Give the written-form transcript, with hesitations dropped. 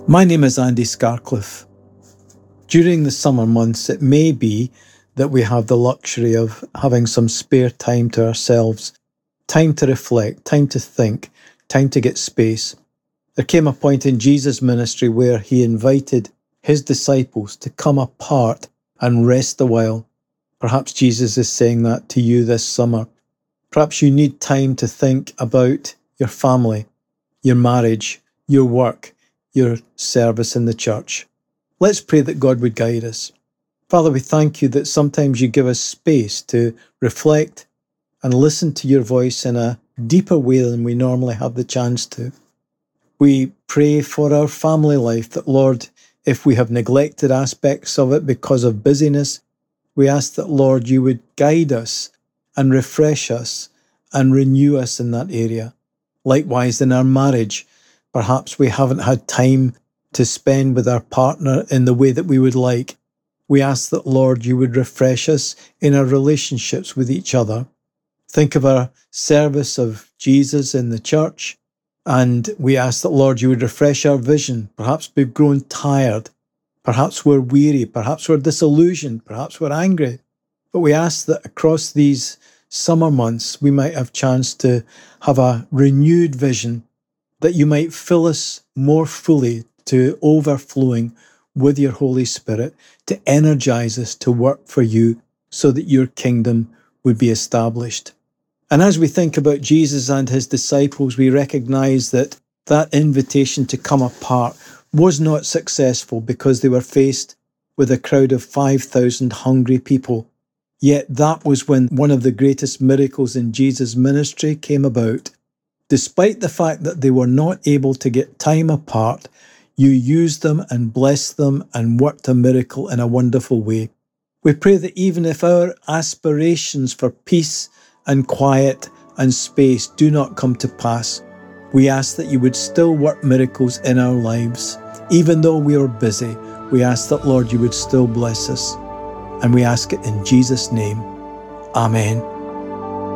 My name is Andy Scarcliffe. During the summer months, it may be that we have the luxury of having some spare time to ourselves, time to reflect, time to think, time to get space. There came a point in Jesus' ministry where he invited his disciples to come apart and rest a while. Perhaps Jesus is saying that to you this summer. Perhaps you need time to think about your family, your marriage, your work, your service in the church. Let's pray that God would guide us. Father, we thank you that sometimes you give us space to reflect and listen to your voice in a deeper way than we normally have the chance to. We pray for our family life that, Lord, if we have neglected aspects of it because of busyness, we ask that, Lord, you would guide us and refresh us and renew us in that area. Likewise, in our marriage, perhaps we haven't had time to spend with our partner in the way that we would like. We ask that, Lord, you would refresh us in our relationships with each other. Think of our service of Jesus in the church, and we ask that, Lord, you would refresh our vision. Perhaps we've grown tired. Perhaps we're weary. Perhaps we're disillusioned. Perhaps we're angry. But we ask that across these summer months, we might have chance to have a renewed vision, that you might fill us more fully to overflowing with your Holy Spirit, to energize us to work for you so that your kingdom would be established. And as we think about Jesus and his disciples, we recognize that that invitation to come apart was not successful because they were faced with a crowd of 5,000 hungry people. Yet that was when one of the greatest miracles in Jesus' ministry came about. Despite the fact that they were not able to get time apart, you used them and blessed them and worked a miracle in a wonderful way. We pray that even if our aspirations for peace and quiet and space do not come to pass, we ask that you would still work miracles in our lives. Even though we are busy, we ask that, Lord, you would still bless us. And we ask it in Jesus' name. Amen.